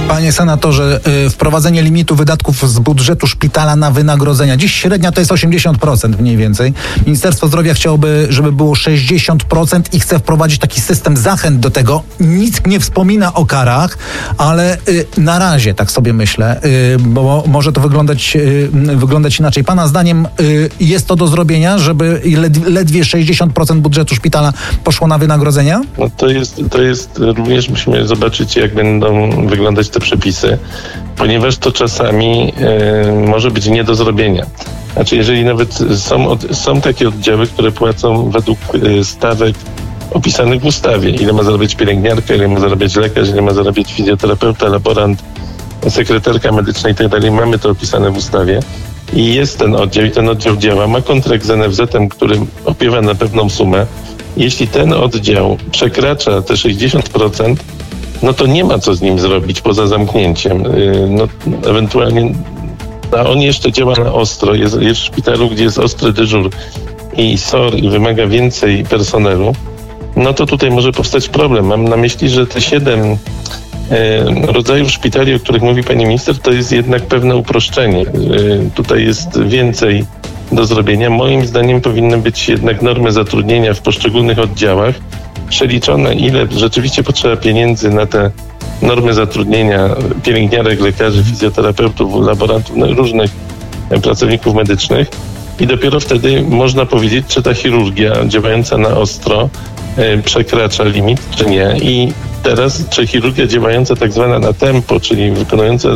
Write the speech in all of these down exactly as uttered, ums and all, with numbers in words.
Panie senatorze, wprowadzenie limitu wydatków z budżetu szpitala na wynagrodzenia. Dziś średnia to jest osiemdziesiąt procent mniej więcej. Ministerstwo Zdrowia chciałoby, żeby było sześćdziesiąt procent i chce wprowadzić taki system zachęt do tego. Nic nie wspomina o karach, ale na razie, tak sobie myślę, bo może to wyglądać, wyglądać inaczej. Pana zdaniem jest to do zrobienia, żeby ledwie sześćdziesiąt procent budżetu szpitala poszło na wynagrodzenia? No to jest, to jest również, musimy zobaczyć, jak będą wyglądać te przepisy, ponieważ to czasami y, może być nie do zrobienia. Znaczy, jeżeli nawet są, od, są takie oddziały, które płacą według y, stawek opisanych w ustawie, ile ma zarabiać pielęgniarka, ile ma zarabiać lekarz, ile ma zarabiać fizjoterapeuta, laborant, sekretarka medyczna i tak dalej. Mamy to opisane w ustawie i jest ten oddział i ten oddział działa, ma kontrakt z en ef zetem, który opiewa na pewną sumę. Jeśli ten oddział przekracza te sześćdziesiąt procent, no to nie ma co z nim zrobić poza zamknięciem. No, ewentualnie a on jeszcze działa na ostro. Jest, jest w szpitalu, gdzie jest ostry dyżur i S O R i wymaga więcej personelu. No to tutaj może powstać problem. Mam na myśli, że te siedem e, rodzajów szpitali, o których mówi pani minister, to jest jednak pewne uproszczenie. E, tutaj jest więcej do zrobienia. Moim zdaniem powinny być jednak normy zatrudnienia w poszczególnych oddziałach, przeliczone, ile rzeczywiście potrzeba pieniędzy na te normy zatrudnienia pielęgniarek, lekarzy, fizjoterapeutów, laborantów, no, różnych pracowników medycznych i dopiero wtedy można powiedzieć, czy ta chirurgia działająca na ostro e, przekracza limit, czy nie. I teraz, czy chirurgia działająca tak zwana na tempo, czyli wykonująca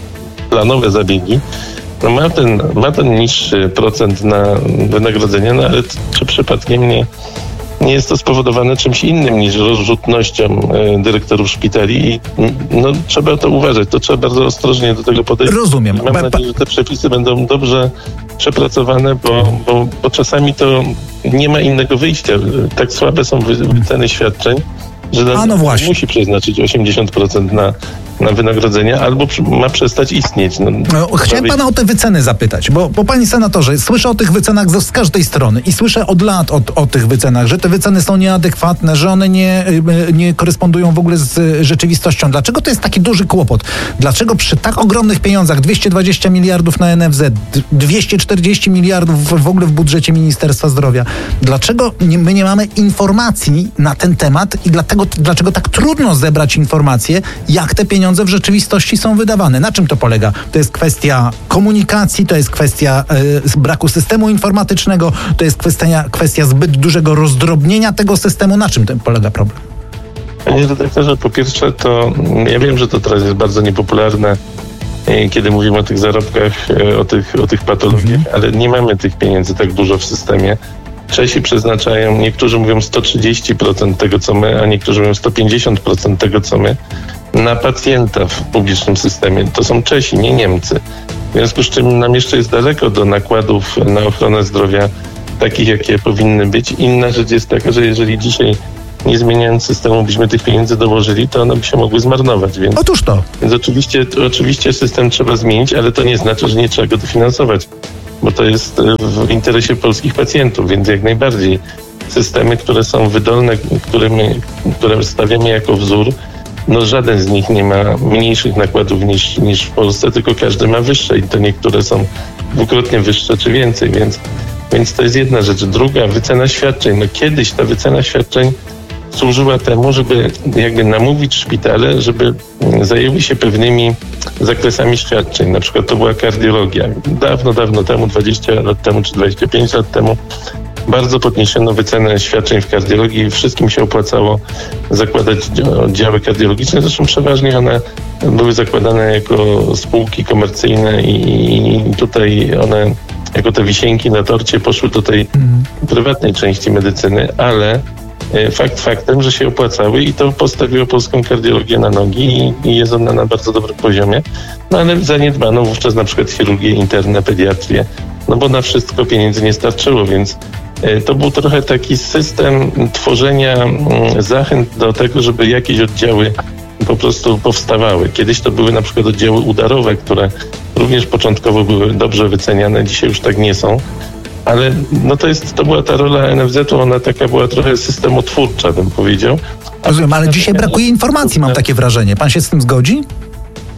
planowe zabiegi, no ma ten, ma ten niższy procent na wynagrodzenie, no ale czy przypadkiem nie Nie jest to spowodowane czymś innym niż rozrzutnością e, dyrektorów szpitali i no, trzeba to uważać, to trzeba bardzo ostrożnie do tego podejść. Rozumiem. Mam nadzieję, że te przepisy będą dobrze przepracowane, bo, bo, bo czasami to nie ma innego wyjścia. Tak słabe są wyceny świadczeń, że A no właśnie. musi przeznaczyć osiemdziesiąt procent na, na wynagrodzenia albo ma przestać istnieć. No, no, chciałem pana o te wyceny zapytać, bo, bo panie senatorze, słyszę o tych wycenach z, z każdej strony i słyszę od lat o, o tych wycenach, że te wyceny są nieadekwatne, że one nie, nie korespondują w ogóle z rzeczywistością. Dlaczego to jest taki duży kłopot? Dlaczego przy tak ogromnych pieniądzach, dwieście dwadzieścia miliardów na en ef zet, dwieście czterdzieści miliardów w, w ogóle w budżecie Ministerstwa Zdrowia, dlaczego nie, my nie mamy informacji na ten temat i dlatego, dlaczego tak trudno zebrać informacje, jak te pieniądze w rzeczywistości są wydawane? Na czym to polega? To jest kwestia komunikacji, to jest kwestia y, braku systemu informatycznego, to jest kwestia, kwestia zbyt dużego rozdrobnienia tego systemu. Na czym ten polega problem? Panie redaktorze, po pierwsze to ja wiem, że to teraz jest bardzo niepopularne, kiedy mówimy o tych zarobkach, o tych, o tych patologiach, mhm. ale nie mamy tych pieniędzy tak dużo w systemie. Czesi przeznaczają, niektórzy mówią sto trzydzieści procent tego, co my, a niektórzy mówią sto pięćdziesiąt procent tego, co my, na pacjenta w publicznym systemie. To są Czesi, nie Niemcy. W związku z czym nam jeszcze jest daleko do nakładów na ochronę zdrowia takich, jakie powinny być. Inna rzecz jest taka, że jeżeli dzisiaj nie zmieniając systemu byśmy tych pieniędzy dołożyli, to one by się mogły zmarnować. Więc, Otóż to. Więc oczywiście, oczywiście system trzeba zmienić, ale to nie znaczy, że nie trzeba go dofinansować, bo to jest w interesie polskich pacjentów, więc jak najbardziej systemy, które są wydolne, które, my, które stawiamy jako wzór, no żaden z nich nie ma mniejszych nakładów niż, niż w Polsce, tylko każdy ma wyższe i to niektóre są dwukrotnie wyższe czy więcej, więc, więc to jest jedna rzecz. Druga, wycena świadczeń. No kiedyś ta wycena świadczeń służyła temu, żeby jakby namówić szpitale, żeby zajęły się pewnymi zakresami świadczeń. Na przykład to była kardiologia. Dawno, dawno temu, dwadzieścia lat temu czy dwadzieścia pięć lat temu bardzo podniesiono wycenę świadczeń w kardiologii i wszystkim się opłacało zakładać oddziały kardiologiczne. Zresztą przeważnie one były zakładane jako spółki komercyjne i tutaj one jako te wisienki na torcie poszły do tej mm. prywatnej części medycyny, ale fakt faktem, że się opłacały i to postawiło polską kardiologię na nogi i jest ona na bardzo dobrym poziomie, no ale zaniedbano wówczas na przykład chirurgię interne, pediatrię, no bo na wszystko pieniędzy nie starczyło, więc to był trochę taki system tworzenia zachęt do tego, żeby jakieś oddziały po prostu powstawały. Kiedyś to były na przykład oddziały udarowe, które również początkowo były dobrze wyceniane, dzisiaj już tak nie są. Ale no to jest, to była ta rola en ef zetu, ona taka była trochę systemotwórcza, bym powiedział. Rozumiem, ale dzisiaj brakuje informacji, mam takie wrażenie. Pan się z tym zgodzi?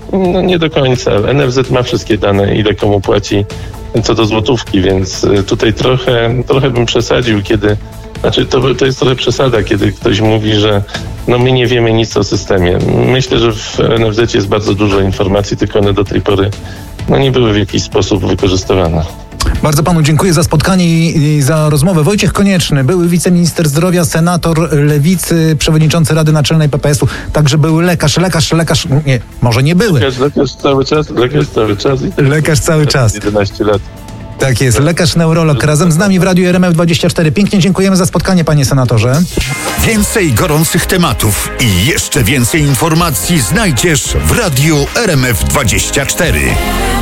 No nie do końca. N F Z ma wszystkie dane, ile komu płaci co do złotówki, więc tutaj trochę, trochę bym przesadził, kiedy... Znaczy to, to jest trochę przesada, kiedy ktoś mówi, że no my nie wiemy nic o systemie. Myślę, że w N F Z jest bardzo dużo informacji, tylko one do tej pory no nie były w jakiś sposób wykorzystywane. Bardzo panu dziękuję za spotkanie i za rozmowę. Wojciech Konieczny, były wiceminister zdrowia, senator Lewicy, przewodniczący Rady Naczelnej P P S u, także był lekarz, lekarz, lekarz, nie, może nie były. Lekarz, lekarz cały czas, lekarz cały czas. I lekarz cały czas. jedenaście lat. Tak jest, lekarz neurolog razem z nami w Radiu R M F dwadzieścia cztery. Pięknie dziękujemy za spotkanie, panie senatorze. Więcej gorących tematów i jeszcze więcej informacji znajdziesz w Radiu R M F dwadzieścia cztery.